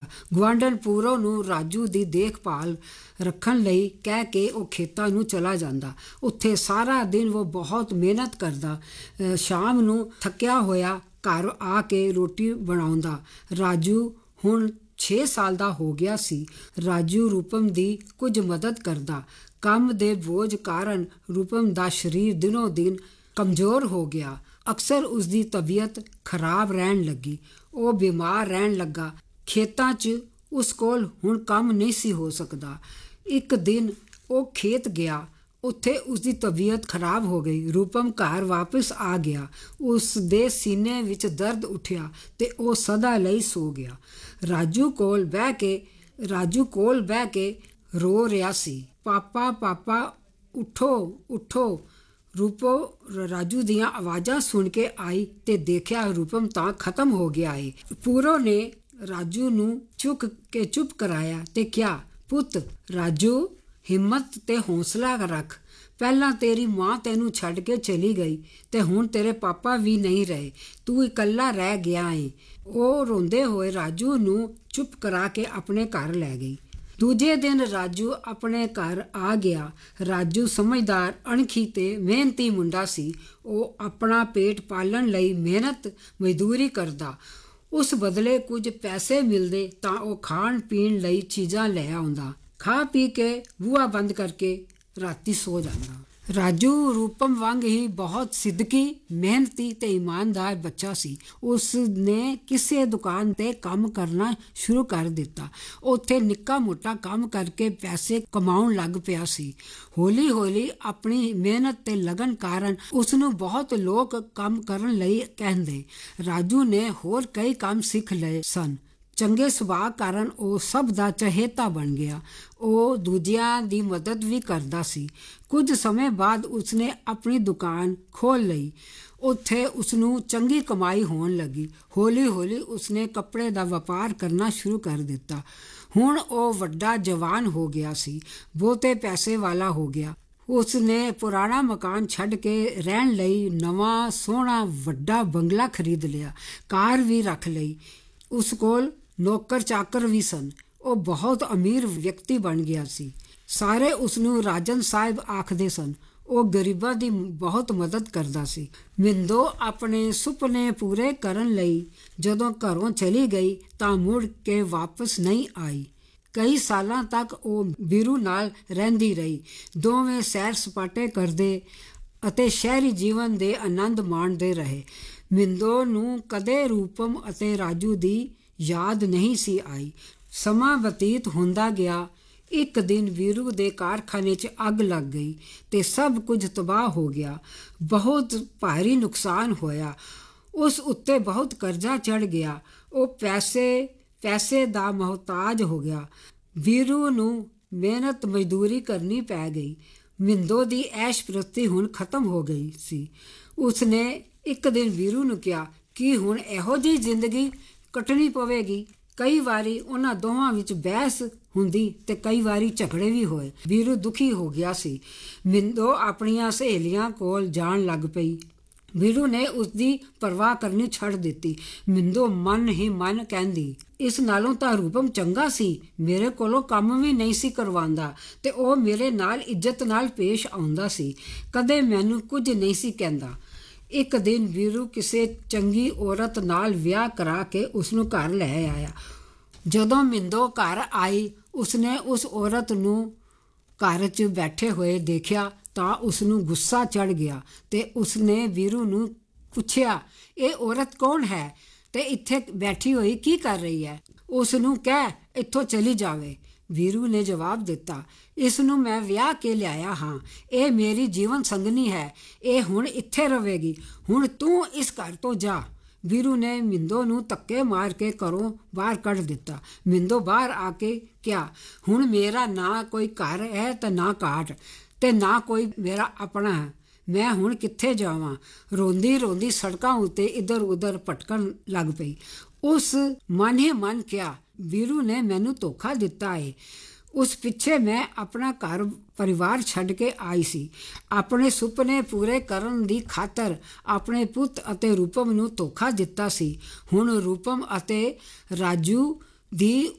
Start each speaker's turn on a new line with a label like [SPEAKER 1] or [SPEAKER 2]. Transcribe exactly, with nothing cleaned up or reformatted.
[SPEAKER 1] ਗੁਆਂਢਣ ਪੂਰੋ ਨੂੰ ਰਾਜੂ ਦੀ ਦੇਖਭਾਲ ਰੱਖਣ ਲਈ ਕਹਿ ਕੇ ਉਹ ਖੇਤਾਂ ਨੂੰ ਚਲਾ ਜਾਂਦਾ। ਉੱਥੇ ਸਾਰਾ ਦਿਨ ਉਹ ਬਹੁਤ ਮਿਹਨਤ ਕਰਦਾ। ਸ਼ਾਮ ਨੂੰ ਥੱਕਿਆ ਹੋਇਆ ਘਰ ਆ ਕੇ ਰੋਟੀ ਬਣਾਉਂਦਾ। ਰਾਜੂ ਹੁਣ ਛੇ ਸਾਲ ਦਾ ਹੋ ਗਿਆ ਸੀ। ਰਾਜੂ ਰੂਪਮ ਦੀ ਕੁਝ ਮਦਦ ਕਰਦਾ। ਕੰਮ ਦੇ ਬੋਝ ਕਾਰਨ ਰੂਪਮ ਦਾ ਸਰੀਰ ਦਿਨੋਂ ਦਿਨ ਕਮਜ਼ੋਰ ਹੋ ਗਿਆ। ਅਕਸਰ ਉਸਦੀ ਤਬੀਅਤ ਖਰਾਬ ਰਹਿਣ ਲੱਗੀ। ਉਹ ਬਿਮਾਰ ਰਹਿਣ ਲੱਗਾ। ਖੇਤਾਂ 'ਚ ਉਸ ਕੋਲ ਹੁਣ ਕੰਮ ਨਹੀਂ ਸੀ ਹੋ ਸਕਦਾ। ਇੱਕ ਦਿਨ ਉਹ ਖੇਤ ਗਿਆ। ਉੱਥੇ ਉਸਦੀ ਤਬੀਅਤ ਖਰਾਬ ਹੋ ਗਈ। ਰੂਪਮ ਘਰ ਵਾਪਸ ਆ ਗਿਆ। ਉਸ ਦੇ ਸੀਨੇ ਵਿੱਚ ਦਰਦ ਉੱਠਿਆ ਤੇ ਉਹ ਸਦਾ ਲਈ ਸੋ ਗਿਆ। ਰਾਜੂ ਕੋਲ ਬਹਿ ਕੇ ਰਾਜੂ ਕੋਲ ਬਹਿ ਕੇ ਰੋ ਰਿਹਾ ਸੀ। ਪਾਪਾ ਪਾਪਾ ਉੱਠੋ ਉੱਠੋ। ਰੂਪੋ ਰਾਜੂ ਦੀਆਂ ਆਵਾਜ਼ਾਂ ਸੁਣ ਕੇ ਆਈ ਤੇ ਦੇਖਿਆ ਰੂਪਮ ਤਾਂ ਖਤਮ ਹੋ ਗਿਆ ਏ। ਪੂਰੋ ਨੇ ਰਾਜੂ ਨੂੰ ਚੁੱਕ ਕੇ ਚੁੱਪ ਕਰਾਇਆ ਤੇ ਕਿਹਾ, ਪੁੱਤ ਰਾਜੂ, ਹਿੰਮਤ ਤੇ ਹੌਸਲਾ ਰੱਖ। ਪਹਿਲਾਂ ਤੇਰੀ ਮਾਂ ਤੈਨੂੰ ਛੱਡ ਕੇ ਚਲੀ ਗਈ ਤੇ ਹੁਣ ਤੇਰੇ ਪਾਪਾ ਵੀ ਨਹੀਂ ਰਹੇ। ਤੂੰ ਇਕੱਲਾ ਰਹਿ ਗਿਆ ਏ। ਉਹ ਰੋਂਦੇ ਹੋਏ ਰਾਜੂ ਨੂੰ ਚੁੱਪ ਕਰਾ ਕੇ ਆਪਣੇ ਘਰ ਲੈ ਗਈ। ਦੂਜੇ ਦਿਨ ਰਾਜੂ ਆਪਣੇ ਘਰ ਆ ਗਿਆ। ਰਾਜੂ ਸਮਝਦਾਰ, ਅਣਖੀ ਤੇ ਮਿਹਨਤੀ ਮੁੰਡਾ ਸੀ। ਉਹ ਆਪਣਾ ਪੇਟ ਪਾਲਣ ਲਈ ਮਿਹਨਤ ਮਜ਼ਦੂਰੀ ਕਰਦਾ। ਉਸ ਬਦਲੇ ਕੁਝ ਪੈਸੇ ਮਿਲਦੇ ਤਾਂ ਉਹ ਖਾਣ ਪੀਣ ਲਈ ਚੀਜ਼ਾਂ ਲੈ ਆਉਂਦਾ। ਖਾ ਪੀ ਕੇ ਬੂਹਾ ਬੰਦ ਕਰਕੇ ਰਾਤੀ ਸੋ ਜਾਂਦਾ। ਰਾਜੂ ਰੂਪਮ ਵਾਂਗ ਹੀ ਬਹੁਤ ਸਿੱਧਕੀ, ਮਿਹਨਤੀ ਤੇ ਇਮਾਨਦਾਰ ਬੱਚਾ ਸੀ। ਉਸ ਨੇ ਕਿਸੇ ਦੁਕਾਨ ਤੇ ਕੰਮ ਕਰਨਾ ਸ਼ੁਰੂ ਕਰ ਦਿੱਤਾ। ਉੱਥੇ ਨਿੱਕਾ ਮੋਟਾ ਕੰਮ ਕਰਕੇ ਪੈਸੇ ਕਮਾਉਣ ਲੱਗ ਪਿਆ ਸੀ। ਹੌਲੀ ਹੌਲੀ ਆਪਣੀ ਮਿਹਨਤ ਤੇ ਲਗਨ ਕਾਰਨ ਉਸ ਨੂੰ ਬਹੁਤ ਲੋਕ ਕੰਮ ਕਰਨ ਲਈ ਕਹਿੰਦੇ। ਰਾਜੂ ਨੇ ਹੋਰ ਕਈ ਕੰਮ ਸਿੱਖ ਲਏ ਸਨ। ਚੰਗੇ ਸੁਭਾਅ ਕਾਰਨ ਉਹ ਸਭ ਦਾ ਚਹੇਤਾ ਬਣ ਗਿਆ। ਉਹ ਦੂਜਿਆਂ ਦੀ ਮਦਦ ਵੀ ਕਰਦਾ ਸੀ। ਕੁਝ ਸਮੇਂ ਬਾਅਦ ਉਸਨੇ ਆਪਣੀ ਦੁਕਾਨ ਖੋਲ੍ਹ ਲਈ। ਉੱਥੇ ਉਸਨੂੰ ਚੰਗੀ ਕਮਾਈ ਹੋਣ ਲੱਗੀ। ਹੌਲੀ ਹੌਲੀ ਉਸਨੇ ਕੱਪੜੇ ਦਾ ਵਪਾਰ ਕਰਨਾ ਸ਼ੁਰੂ ਕਰ ਦਿੱਤਾ। ਹੁਣ ਉਹ ਵੱਡਾ ਜਵਾਨ ਹੋ ਗਿਆ ਸੀ। ਬਹੁਤੇ ਪੈਸੇ ਵਾਲਾ ਹੋ ਗਿਆ। ਉਸਨੇ ਪੁਰਾਣਾ ਮਕਾਨ ਛੱਡ ਕੇ ਰਹਿਣ ਲਈ ਨਵਾਂ ਸੋਹਣਾ ਵੱਡਾ ਬੰਗਲਾ ਖਰੀਦ ਲਿਆ। ਕਾਰ ਵੀ ਰੱਖ ਲਈ। ਉਸ ਕੋਲ ਨੌਕਰ ਚਾਕਰ ਵੀ ਸਨ। ਉਹ ਬਹੁਤ ਅਮੀਰ ਵਿਅਕਤੀ ਬਣ ਗਿਆ ਸੀ। ਸਾਰੇ ਉਸਨੂੰ ਰਾਜਨ ਸਾਹਿਬ ਆਖਦੇ ਸਨ। ਉਹ ਗਰੀਬਾਂ ਦੀ ਬਹੁਤ ਮਦਦ ਕਰਦਾ ਸੀ। ਮਿੰਦੋ ਆਪਣੇ ਸੁਪਨੇ ਪੂਰੇ ਕਰਨ ਲਈ ਜਦੋਂ ਘਰੋਂ ਚਲੀ ਗਈ ਤਾਂ ਮੁੜ ਕੇ ਵਾਪਸ ਨਹੀਂ ਆਈ। ਕਈ ਸਾਲਾਂ ਤੱਕ ਉਹ ਵੀਰੂ ਨਾਲ ਰਹਿੰਦੀ ਰਹੀ। ਦੋਵੇਂ ਸੈਰ ਸਪਾਟੇ ਕਰਦੇ ਅਤੇ ਸ਼ਹਿਰੀ ਜੀਵਨ ਦੇ ਆਨੰਦ ਮਾਣਦੇ ਰਹੇ। ਮਿੰਦੋ ਨੂੰ ਕਦੇ ਰੂਪਮ ਅਤੇ ਰਾਜੂ ਦੀ ਯਾਦ ਨਹੀਂ ਸੀ ਆਈ। ਸਮਾਂ ਬਤੀਤ ਹੁੰਦਾ ਗਿਆ। ਇੱਕ ਦਿਨ ਵੀਰੂ ਦੇ ਕਾਰਖਾਨੇ 'ਚ ਅੱਗ ਲੱਗ ਗਈ ਤੇ ਸਭ ਕੁਝ ਤਬਾਹ ਹੋ ਗਿਆ। ਬਹੁਤ ਭਾਰੀ ਨੁਕਸਾਨ ਹੋਇਆ। ਉਸ ਉੱਤੇ ਬਹੁਤ ਕਰਜ਼ਾ ਚੜ੍ਹ ਗਿਆ। ਉਹ ਪੈਸੇ ਪੈਸੇ ਦਾ ਮੁਹਤਾਜ ਹੋ ਗਿਆ। ਵੀਰੂ ਨੂੰ ਮਿਹਨਤ ਮਜ਼ਦੂਰੀ ਕਰਨੀ ਪੈ ਗਈ। ਮਿੰਦੋ ਦੀ ਐਸ਼ ਪ੍ਰਸਤੀ ਹੁਣ ਖਤਮ ਹੋ ਗਈ ਸੀ। ਉਸਨੇ ਇੱਕ ਦਿਨ ਵੀਰੂ ਨੂੰ ਕਿਹਾ ਕਿ ਹੁਣ ਇਹੋ ਜਿਹੀ ਜ਼ਿੰਦਗੀ ਕੱਟਣੀ ਪਵੇਗੀ। ਕਈ ਵਾਰੀ ਉਹਨਾਂ ਦੋਵਾਂ ਵਿੱਚ ਬਹਿਸ ਹੁੰਦੀ ਤੇ ਕਈ ਵਾਰੀ ਝਗੜੇ ਵੀ ਹੋਏ। ਵੀਰੂ ਦੁਖੀ ਹੋ ਗਿਆ ਸੀ। ਮਿੰਦੋ ਆਪਣੀਆਂ ਸਹੇਲੀਆਂ ਕੋਲ ਜਾਣ ਲੱਗ ਪਈ। ਵੀਰੂ ਨੇ ਉਸਦੀ ਪਰਵਾਹ ਕਰਨੀ ਛੱਡ ਦਿੱਤੀ। ਮਿੰਦੋ ਮਨ ਹੀ ਮਨ ਕਹਿੰਦੀ, ਇਸ ਨਾਲੋਂ ਤਾਂ ਰੂਪਮ ਚੰਗਾ ਸੀ। ਮੇਰੇ ਕੋਲੋਂ ਕੰਮ ਵੀ ਨਹੀਂ ਸੀ ਕਰਵਾਉਂਦਾ ਤੇ ਉਹ ਮੇਰੇ ਨਾਲ ਇੱਜ਼ਤ ਨਾਲ ਪੇਸ਼ ਆਉਂਦਾ ਸੀ। ਕਦੇ ਮੈਨੂੰ ਕੁਝ ਨਹੀਂ ਸੀ ਕਹਿੰਦਾ। ਇੱਕ ਦਿਨ ਵੀਰੂ ਕਿਸੇ ਚੰਗੀ ਔਰਤ ਨਾਲ ਵਿਆਹ ਕਰਾ ਕੇ ਉਸਨੂੰ ਘਰ ਲੈ ਆਇਆ। ਜਦੋਂ ਮਿੰਦੋ ਘਰ ਆਈ, ਉਸਨੇ ਉਸ ਔਰਤ ਨੂੰ ਘਰ 'ਚ ਬੈਠੇ ਹੋਏ ਦੇਖਿਆ ਤਾਂ ਉਸਨੂੰ ਗੁੱਸਾ ਚੜ੍ਹ ਗਿਆ ਤੇ ਉਸਨੇ ਵੀਰੂ ਨੂੰ ਪੁੱਛਿਆ, ਇਹ ਔਰਤ ਕੌਣ ਹੈ ਤੇ ਇੱਥੇ ਬੈਠੀ ਹੋਈ ਕੀ ਕਰ ਰਹੀ ਹੈ? ਉਸ ਨੂੰ ਕਹਿ ਇੱਥੋਂ ਚਲੀ ਜਾਵੇ। ਵੀਰੂ ਨੇ ਜਵਾਬ ਦਿੱਤਾ, ਇਸ ਨੂੰ ਮੈਂ ਵਿਆਹ ਕੇ ਲਿਆਇਆ ਹਾਂ। ਇਹ ਮੇਰੀ ਜੀਵਨ ਸੰਗਨੀ ਹੈ। ਇਹ ਹੁਣ ਇੱਥੇ ਰਹੇਗੀ। ਹੁਣ ਤੂੰ ਇਸ ਘਰ ਤੋਂ ਜਾ। ਵੀਰੂ ਨੇ ਮਿੰਦੋ ਨੂੰ ਧੱਕੇ ਮਾਰ ਕੇ ਘਰੋਂ ਬਾਹਰ ਕੱਢ ਦਿੱਤਾ। ਮਿੰਦੋ ਬਾਹਰ ਆ ਕੇ ਕਿਹਾ, ਹੁਣ ਮੇਰਾ ਨਾ ਕੋਈ ਘਰ ਹੈ ਤੇ ਨਾ ਕਾਟ ਤੇ ਨਾ ਕੋਈ ਮੇਰਾ ਆਪਣਾ ਹੈ। ਮੈਂ ਹੁਣ ਕਿੱਥੇ ਜਾਵਾਂ? ਰੋਂਦੀ ਰੋਂਦੀ ਸੜਕਾਂ ਉੱਤੇ ਇੱਧਰ ਉੱਧਰ ਭਟਕਣ ਲੱਗ ਪਈ। ਉਸ ਮਨ ਹੀ ਮਨ ਕਿਹਾ, ਵੀਰੂ ਨੇ ਮੈਨੂੰ ਧੋਖਾ ਦਿੱਤਾ ਏ। ਉਸ ਪਿੱਛੇ ਮੈਂ ਆਪਣਾ ਘਰ ਪਰਿਵਾਰ ਛੱਡ ਕੇ ਆਈ ਸੀ। ਆਪਣੇ ਸੁਪਨੇ ਪੂਰੇ ਕਰਨ ਦੀ ਖਾਤਰ ਆਪਣੇ ਪੁੱਤ ਅਤੇ ਰੂਪਮ ਨੂੰ ਧੋਖਾ ਦਿੱਤਾ ਸੀ। ਹੁਣ ਰੂਪਮ ਅਤੇ ਰਾਜੂ ਦੀ